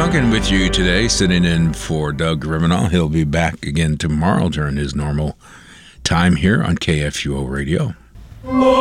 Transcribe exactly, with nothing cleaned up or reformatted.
Duncan with you today, sitting in for Doug Rivenal. He'll be back again tomorrow during his normal time here on K F U O Radio.